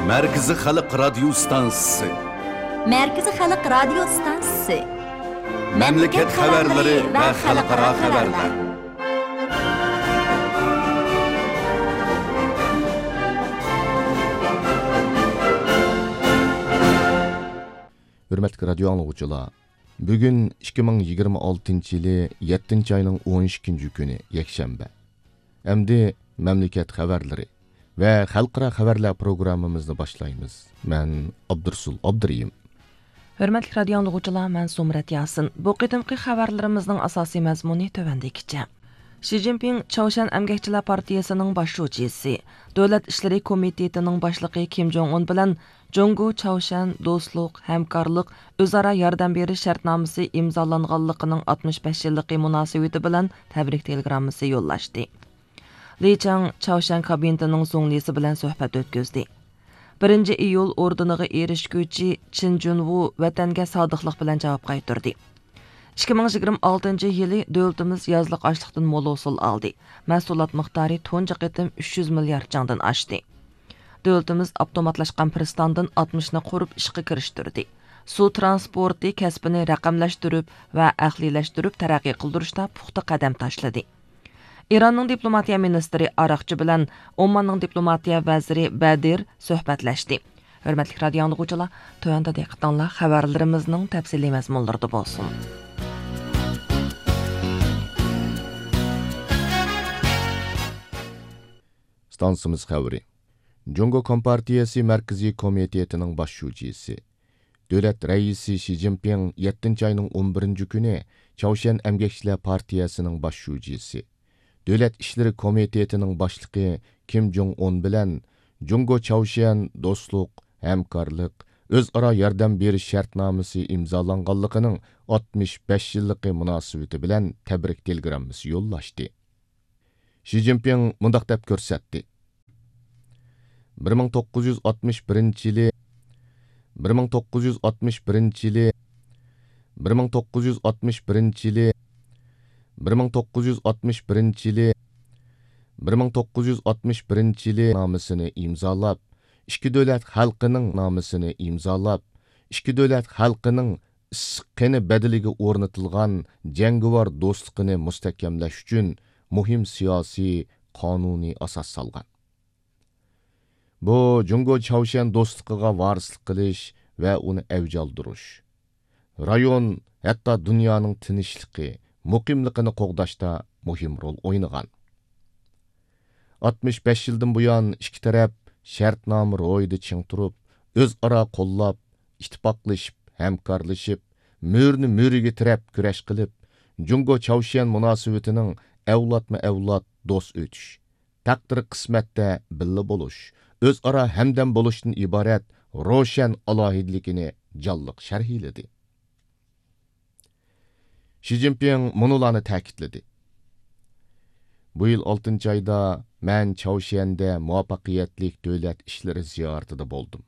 Merkezi Halk Radyo Stansisi. Merkezi Halk Radyo Stansisi. Memleket haberleri ve halkara haberler. Hürmetli radyo anlıqçılar, bugün 2026 yılı 7 ayının 12 günü yekşembe. Emdi memleket haberleri ve halkara haberler programımızı başlayımız. Ben Abdursul Abduriyim. Hürmetli radyo anlıqçılar, ben Sumrat Yasin. Bu qitimki haberlerimizin asasi mazmuni tövendekice. Xi Jinping Çavuşan Əmgəkçilər Partiyasının başçısı, Dövlət İşləri Komitetinin başlığı Kim Jong-un bilan Jungo Çavuşan dostluq, həmkarlıq, özara yardım beriş şərtnaməsi imzalanğanlığının 65 illik münasibəti bilan təbrik telegramması yollaşdı. Li Chang Çavuşan kabinetinin so'nglisi bilan söhbət ötküzdü. 1 iyul ordeniga erishguvchi Chin Junwu vatanga sodiqlik bilan javob qaytardi. 2026 yılı dövlətimiz yazlıq açlıqdan mol usul aldı. Məhsulat miqdarı tunca qitim 300 milyar candan aşdı. Dövlətimiz avtomatlaşqan pristandan 60-ni qurub işqə kirishtirdi. Su transporti kəsbini rəqəmləşdirib və əxliləşdirib tərəqqi qıldırışda puxta qədəm taşladı. İranның diplomatiya ministri Araqçı bilan Omanның diplomatiya vəziri Bədir söhbətləşdi. Hörmətli radio dinləyicilər, tövəndə diqqətinizə xəbərlərimizin təfsili məzmunları bolsun. Stansımız xəbəri. Jungo Kompartiyası Mərkəzi Komitetinin başçısı, Dövlət Rəisi Xi Jinping 7 ayının 11 günü Çavuşan Əmgəkçilər Partiyasının başçısı, Dövlət İşləri Komitetinin başlığı Kim Jong-un bilan Jungo Çavuşan dostluq, həmkarlıq, özara yardım beriş şərtnaməsi imzalanğanlığının 65 illik münasibəti bilan təbrik telegramması yollaşdı. Xi Jinping mundaq deb ko'rsatdi. 1961 yılı 1961 yılı namusunu imzalab, iki dövlət xalqının namusunu imzalab, iki dövlət xalqının issiqqini bədiliga o'rnatilgan jangovar do'stligini mustahkamlash uchun muhim siyosiy qonuniy asos solgan. Bu Jungo Çavuşan dostluğuna varislik qilish ve onu avj oldirish, rayon hatta dünyanın tinchliqi, muqimliqini qo'g'dashda muhim rol o'ynagan. 65 yıldan buyon iki taraf shartnoma ro'yida ching turib, o'zaro qo'llab, ittifoqlashib, hamkorlashib, mo'rni mo'riga tirab kurash qilib, Jungo Çavuşan munosabatining avlodma-avlod do'st o'tish, taqdiri qismatda billa bo'lish, o'zaro hamdam bo'lishdan iborat ro'shan alohidligini jonliq sharhladi. Xi Jinping munularni ta'kidladi. Bu yil 6 ayda men Çavuşanda muvaffaqiyatli davlat ishlari ziyoratida bo'ldim.